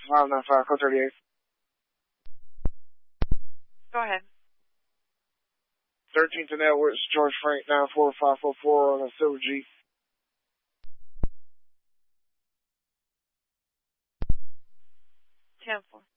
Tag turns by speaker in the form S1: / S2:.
S1: 595, code 38.
S2: Go ahead.
S1: 13th and Edwards, George Frank, 94544 on a Silver Jeep.
S2: 10-4.